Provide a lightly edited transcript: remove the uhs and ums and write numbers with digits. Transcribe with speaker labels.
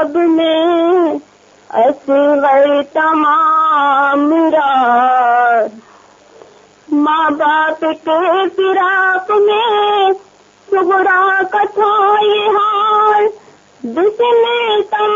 Speaker 1: ख्वाब में असगर तमाम रात, माँ बाप के फिराक में सुगरा का था ये हाल, दुश्मन